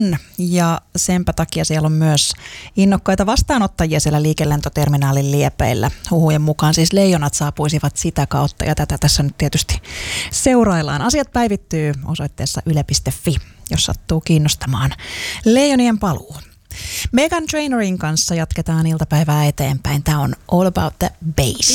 Ja senpä takia siellä on myös innokkaita vastaanottajia siellä liikelentoterminaalin liepeillä. Huhujen mukaan siis leijonat saapuisivat sitä kautta ja tätä tässä nyt tietysti seuraillaan. Asiat päivittyy osoitteessa yle.fi, jos sattuu kiinnostamaan leijonien paluu. Meghan Trainerin kanssa jatketaan iltapäivää eteenpäin. Tämä on All About the Bass.